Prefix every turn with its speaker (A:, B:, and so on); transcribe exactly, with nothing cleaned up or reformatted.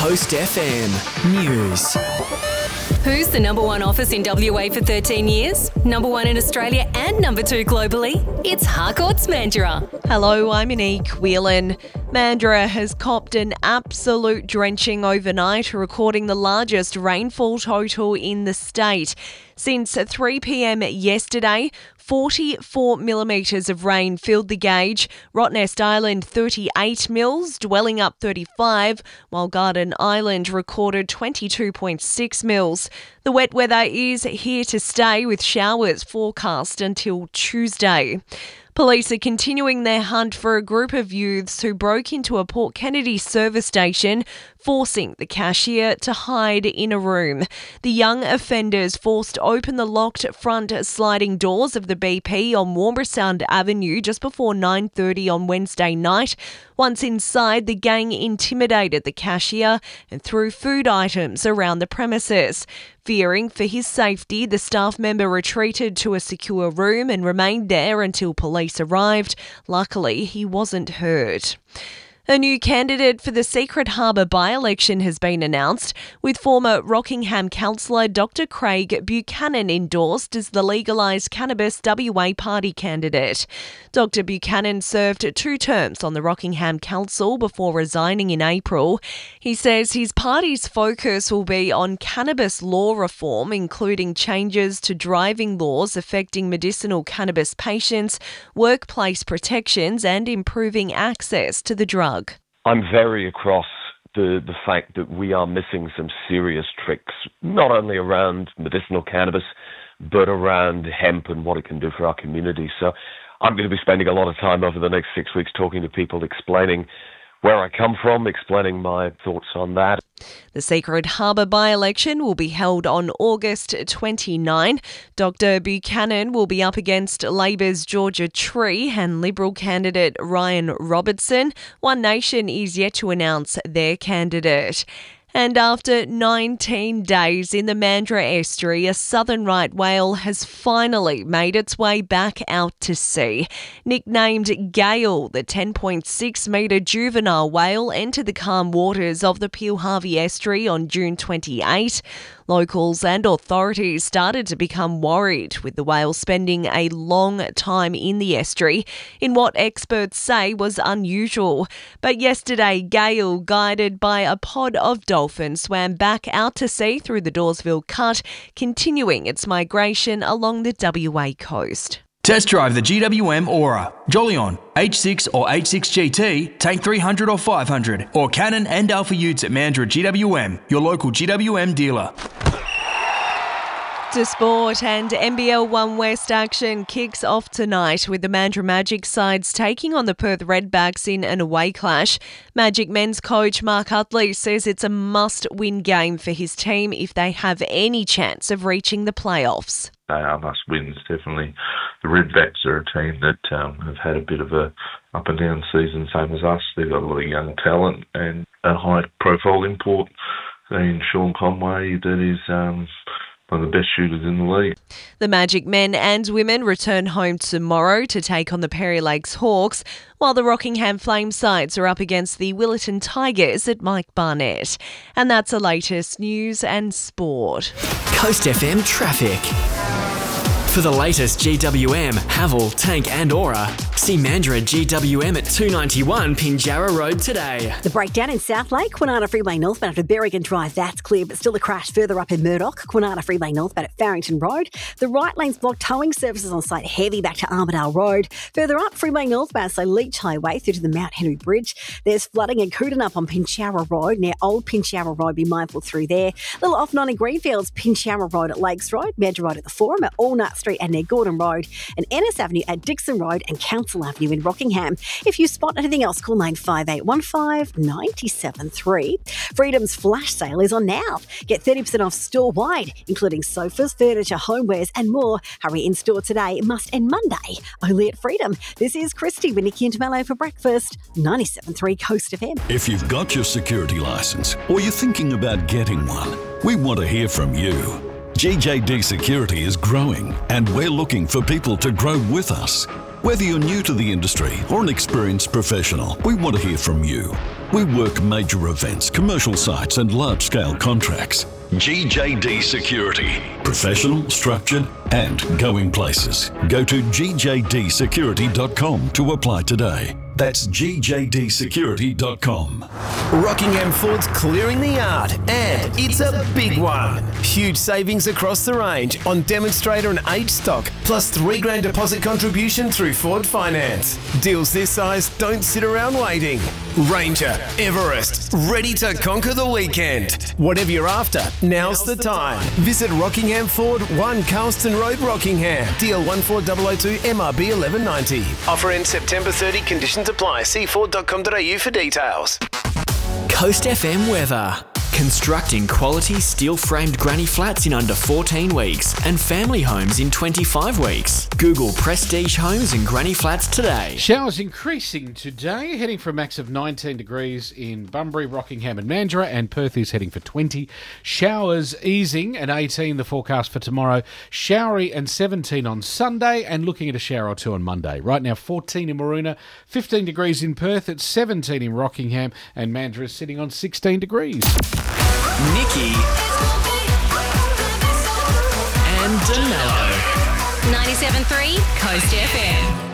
A: Coast F M News.
B: Who's the number one office in W A for thirteen years? Number one in Australia and number two globally? It's Harcourts Mandurah.
C: Hello, I'm Monique Whelan. Mandurah has copped an absolute drenching overnight, recording the largest rainfall total in the state. Since three p.m. yesterday, forty-four millimetres of rain filled the gauge. Rottnest Island thirty-eight mils, Dwellingup thirty-five, while Garden Island recorded twenty-two point six mils. The wet weather is here to stay, with showers forecast until Tuesday. Police are continuing their hunt for a group of youths who broke into a Port Kennedy service station, forcing the cashier to hide in a room. The young offenders forced open the locked front sliding doors of the B P on Warmbah Sound Avenue just before nine thirty on Wednesday night. Once inside, the gang intimidated the cashier and threw food items around the premises. Fearing for his safety, the staff member retreated to a secure room and remained there until police arrived. Luckily, he wasn't hurt. A new candidate for the Secret Harbour by-election has been announced, with former Rockingham councillor Doctor Craig Buchanan endorsed as the legalised cannabis W A party candidate. Doctor Buchanan served two terms on the Rockingham Council before resigning in April. He says his party's focus will be on cannabis law reform, including changes to driving laws affecting medicinal cannabis patients, workplace protections and improving access to the drug.
D: I'm very across the, the fact that we are missing some serious tricks, not only around medicinal cannabis, but around hemp and what it can do for our community. So I'm going to be spending a lot of time over the next six weeks talking to people, explaining where I come from, explaining my thoughts on that.
C: The Secret Harbour by-election will be held on August twenty-ninth. Doctor Buchanan will be up against Labor's Georgia Tree and Liberal candidate Ryan Robertson. One Nation is yet to announce their candidate. And after nineteen days in the Mandurah estuary, a southern right whale has finally made its way back out to sea. Nicknamed Gale, the ten point six metre juvenile whale entered the calm waters of the Peel Harvey estuary on June twenty-eighth. Locals and authorities started to become worried, with the whale spending a long time in the estuary in what experts say was unusual. But yesterday, Gale, guided by a pod of dolphins, swam back out to sea through the Dawesville Cut, continuing its migration along the W A coast.
E: Test drive the G W M Aura, Jolion, H six or H six G T, Tank three hundred or five hundred, or Canon and Alpha Utes at Mandurah G W M, your local G W M dealer.
C: To sport, and N B L One West action kicks off tonight with the Mandurah Magic sides taking on the Perth Redbacks in an away clash. Magic men's coach Mark Utley says it's a must-win game for his team if they have any chance of reaching the playoffs.
F: They are must-wins, definitely. The Redbacks are a team that um, have had a bit of a up-and-down season, same as us. They've got a lot of young talent and a high-profile import in Sean Conway that is um, one of the best shooters in the league.
C: The Magic men and women return home tomorrow to take on the Perry Lakes Hawks, while the Rockingham Flame sides are up against the Willetton Tigers at Mike Barnett. And that's the latest news and sport.
A: Coast F M traffic. For the latest G W M, Haval, Tank and Aura, see Mandurah G W M at two ninety-one Pinjarra Road today.
G: The breakdown in South Lake, Kwinana Freeway northbound at Berrigan Drive, that's clear, but still a crash further up in Murdoch. Kwinana Freeway northbound at Farrington Road. The right lane's blocked, towing services on site heavy back to Armidale Road. Further up, Freeway northbound, so Leach Highway through to the Mount Henry Bridge. There's flooding at Koodanup on Pinjarra Road, near Old Pinjarra Road, be mindful through there. A little off nine in Greenfields, Pinjarra Road at Lakes Road, Mandurah Road at the Forum, at Allnut Street and near Gordon Road, and Ennis Avenue at Dixon Road and Council Avenue in Rockingham. If you spot anything else, call nine five eight one five nine seven three. Freedom's flash sale is on now. Get thirty percent off store-wide, including sofas, furniture, homewares and more. Hurry in store today, must end Monday, only at Freedom. This is Christy with Nikki and Tamello for breakfast, ninety-seven point three Coast F M.
H: If you've got your security licence or you're thinking about getting one, we want to hear from you. G J D Security is growing and we're looking for people to grow with us. Whether you're new to the industry or an experienced professional, we want to hear from you. We work major events, commercial sites and large-scale contracts. G J D Security. Professional, structured and going places. Go to g j d security dot com to apply today. That's g j d security dot com.
I: Rockingham Ford's clearing the yard, and it's a big one. Huge savings across the range on demonstrator and age stock, plus three grand deposit contribution through Ford Finance. Deals this size don't sit around waiting. Ranger, Everest, ready to conquer the weekend. Whatever you're after, now's the time. Visit Rockingham Ford, one Carlston Road, Rockingham. D L one four zero zero two M R B eleven ninety. Offer ends September thirtieth. Conditions apply. See ford dot com dot a u for details.
A: Coast F M weather. Constructing quality steel-framed granny flats in under fourteen weeks and family homes in twenty-five weeks. Google Prestige Homes and Granny Flats today.
J: Showers increasing today, heading for a max of nineteen degrees in Bunbury, Rockingham and Mandurah, and Perth is heading for twenty. Showers easing at eighteen, the forecast for tomorrow. Showery and seventeen on Sunday, and looking at a shower or two on Monday. Right now, fourteen in Maroona, fifteen degrees in Perth, it's seventeen in Rockingham, and Mandurah is sitting on sixteen degrees.
A: Nikki and Danilo.
B: ninety-seven point three Coast F M.